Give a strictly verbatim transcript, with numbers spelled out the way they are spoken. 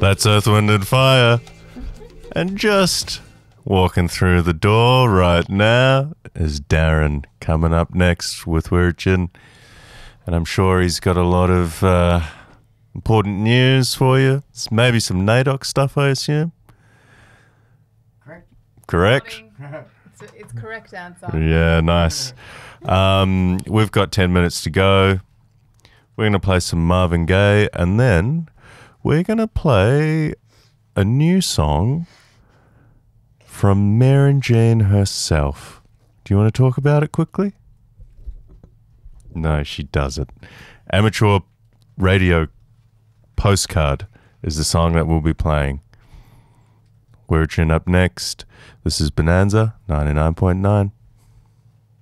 That's Earth, Wind and Fire. And just walking through the door right now is Darren coming up next with Wirchin. And I'm sure he's got a lot of uh, important news for you. It's maybe some NAIDOC stuff, I assume. Correct. Correct? It's, it's correct answer. Yeah, nice. Um, we've got ten minutes to go. We're going to play some Marvin Gaye, and then we're going to play a new song from Mary Jane herself. Do you want to talk about it quickly? No, she doesn't. Amateur Radio Postcard is the song that we'll be playing. Wirchin up next. This is Bonanza ninety-nine point nine.